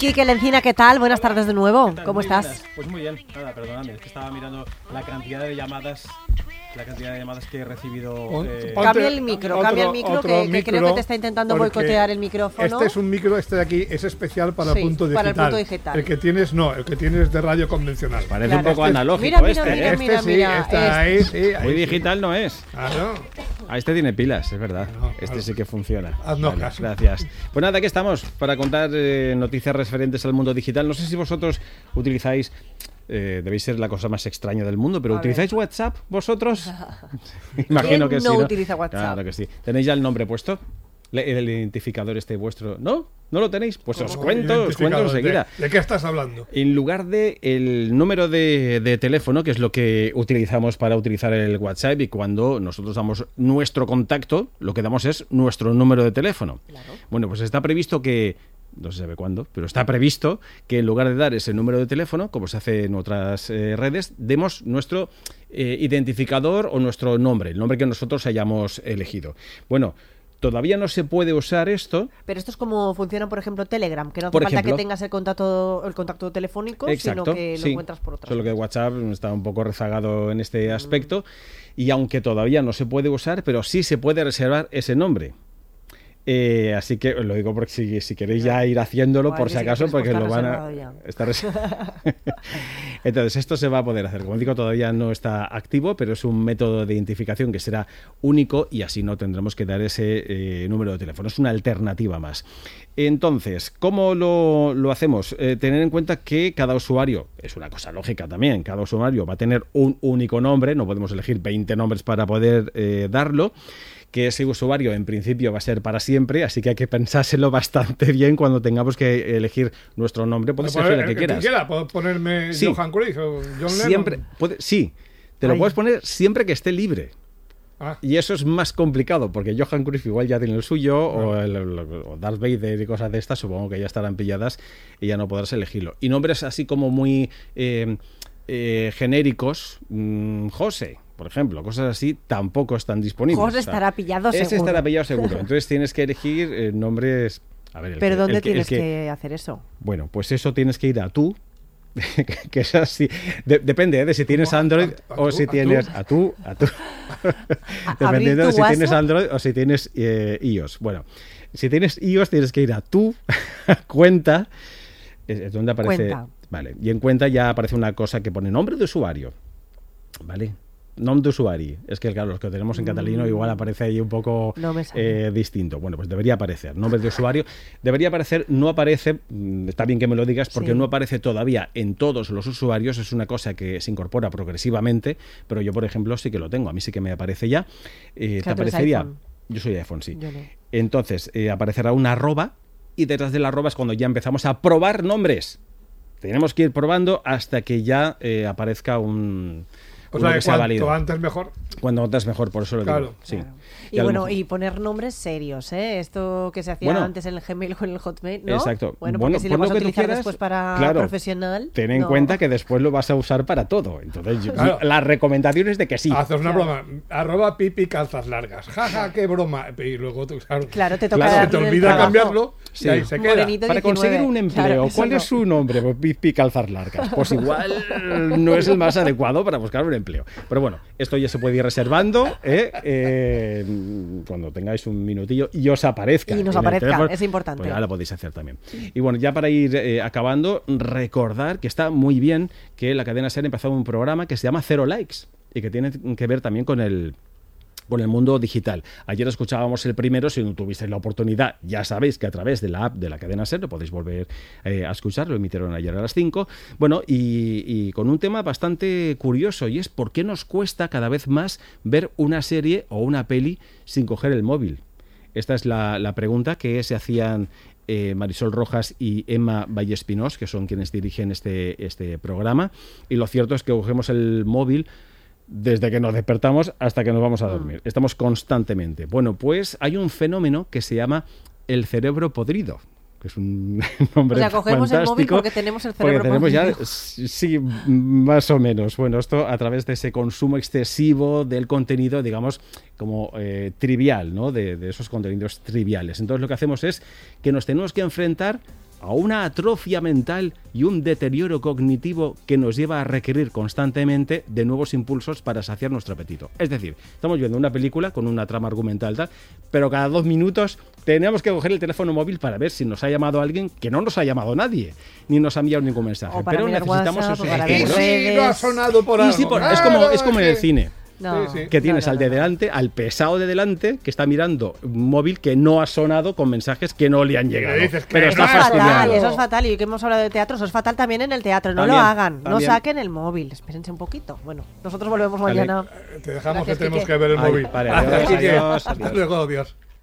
Quique Lencina, ¿qué tal? Buenas tardes de nuevo. ¿Cómo estás? Buenas. Pues muy bien. Nada, perdóname, es que estaba mirando la cantidad de llamadas que he recibido. Cambia el micro, que creo que te está intentando boicotear el micrófono. Este es un micro, este de aquí es especial para el punto digital. Para el punto digital. El que tienes no, el que tienes de radio convencional. Parece un poco analógico. Mira. Muy digital no es. Claro. Este tiene pilas, es verdad. No, este sí que funciona. Haznos caso. Gracias. Pues nada, aquí estamos para contar noticias referentes al mundo digital. No sé si vosotros utilizáis... debéis ser la cosa más extraña del mundo, pero ¿utilizáis WhatsApp vosotros? Imagino que sí. No utiliza WhatsApp. Claro que sí. ¿Tenéis ya el nombre puesto? ¿El identificador vuestro? ¿No? ¿No lo tenéis? Pues os cuento enseguida. ¿De qué estás hablando? En lugar de el número de teléfono, que es lo que utilizamos para utilizar el WhatsApp, y cuando nosotros damos nuestro contacto, lo que damos es nuestro número de teléfono. Claro. Bueno, pues está previsto que... No se sabe cuándo, pero está previsto que en lugar de dar ese número de teléfono, como se hace en otras redes, demos nuestro identificador o nuestro nombre, el nombre que nosotros hayamos elegido. Bueno, todavía no se puede usar esto. Pero esto es como funciona, por ejemplo, Telegram, que no hace falta que tengas el contacto telefónico, exacto, sino que lo encuentras por otras. Solo que WhatsApp está un poco rezagado en este aspecto, y aunque todavía no se puede usar, pero sí se puede reservar ese nombre. Así que os lo digo porque si queréis ya ir haciéndolo, por si acaso, porque lo van a estar. Entonces esto se va a poder hacer. Como digo, todavía no está activo, pero es un método de identificación que será único y así no tendremos que dar ese número de teléfono. Es una alternativa más. Entonces, ¿cómo lo hacemos? Tener en cuenta que cada usuario, es una cosa lógica también, cada usuario va a tener un único nombre, no podemos elegir 20 nombres para poder darlo, que ese usuario en principio va a ser para siempre, así que hay que pensárselo bastante bien cuando tengamos que elegir nuestro nombre. Puedes elegir el que quieras. ¿Puedo ponerme Johan Cruyff o John siempre Lennon? Te lo puedes poner siempre que esté libre. Ah. Y eso es más complicado, porque Johan Cruyff igual ya tiene el suyo, o Darth Vader y cosas de estas, supongo que ya estarán pilladas y ya no podrás elegirlo. Y nombres así como muy genéricos, José, por ejemplo, cosas así, tampoco están disponibles. José estará pillado seguro. Ese estará pillado seguro. Entonces tienes que elegir nombres... A ver, ¿pero dónde tienes que hacer eso? Bueno, pues eso tienes que ir a tú, que es así. Depende de si tienes Android o si tienes... A tú. Dependiendo de si tienes Android o si tienes iOS. Bueno, si tienes iOS tienes que ir a tu cuenta. Es donde aparece... Cuenta. Vale, y en cuenta ya aparece una cosa que pone nombre de usuario. ¿Vale? Nom d'usuari. Es que, claro, los que tenemos en catalano igual aparece ahí un poco distinto. Bueno, pues debería aparecer. Nombre de usuario. Debería aparecer, no aparece, está bien que me lo digas, porque no aparece todavía en todos los usuarios. Es una cosa que se incorpora progresivamente, pero yo, por ejemplo, sí que lo tengo. A mí sí que me aparece ya. Te aparecería... Yo soy iPhone, sí. Yo no. Entonces, aparecerá una arroba, y detrás de la arroba es cuando ya empezamos a probar nombres. Tenemos que ir probando hasta que ya aparezca un... O sea, cuanto antes mejor. Cuando antes mejor, por eso lo digo. Sí. Claro. Y bueno, y poner nombres serios, ¿eh? Esto que se hacía antes en el Gmail o en el Hotmail, ¿no? Exacto. Bueno, porque si lo vas a utilizar después para profesional... Ten en cuenta que después lo vas a usar para todo. Entonces, la recomendación es de que sí. Haces una broma. @ Pipi calzas largas. Jaja, qué broma. Y luego claro, te toca se te olvida cambiarlo y ahí se queda. Para conseguir un empleo, ¿cuál es su nombre? Pues Pipi calzas largas. Pues igual no es el más adecuado para buscar un empleo. Pero bueno, esto ya se puede ir reservando cuando tengáis un minutillo y os aparezca. Y nos aparezca, es importante. Pues ya lo podéis hacer también. Y bueno, ya para ir acabando, recordar que está muy bien que la cadena SER ha empezado un programa que se llama Cero Likes y que tiene que ver también con el mundo digital. Ayer escuchábamos el primero, si no tuvisteis la oportunidad, ya sabéis que a través de la app de la cadena SER lo podéis volver a escuchar, lo emitieron ayer a las 5. Bueno, y con un tema bastante curioso, y es por qué nos cuesta cada vez más ver una serie o una peli sin coger el móvil. Esta es la pregunta que se hacían Marisol Rojas y Emma Vallespinós, que son quienes dirigen este programa, y lo cierto es que cogemos el móvil desde que nos despertamos hasta que nos vamos a dormir. Estamos constantemente. Bueno, pues hay un fenómeno que se llama el cerebro podrido, que es un nombre fantástico. O sea, cogemos el móvil porque tenemos el cerebro podrido. Ya, sí, más o menos. Bueno, esto a través de ese consumo excesivo del contenido, digamos, como trivial, ¿no? De esos contenidos triviales. Entonces lo que hacemos es que nos tenemos que enfrentar a una atrofia mental y un deterioro cognitivo que nos lleva a requerir constantemente de nuevos impulsos para saciar nuestro apetito. Es decir, estamos viendo una película con una trama argumental tal, pero cada 2 minutos tenemos que coger el teléfono móvil para ver si nos ha llamado alguien, que no nos ha llamado nadie, ni nos ha enviado ningún mensaje. Pero necesitamos WhatsApp, esos para estímulos. ver Y no ha sonado por algo. Es como en el cine. No, Que tienes no, al de no. delante, al pesado de delante, que está mirando un móvil que no ha sonado con mensajes que no le han llegado. dices que Pero no está es Fatal, fastidiado. eso es fatal. Y que hemos hablado de teatro, eso es fatal también en el teatro. No También, lo hagan, no también. saquen el móvil. Espérense un poquito. Bueno, nosotros volvemos Vale. mañana. Te dejamos Gracias, que tenemos Quique. que ver el Ay, móvil. vale, Gracias, adiós, Quique. adiós, Hasta adiós. luego, adiós.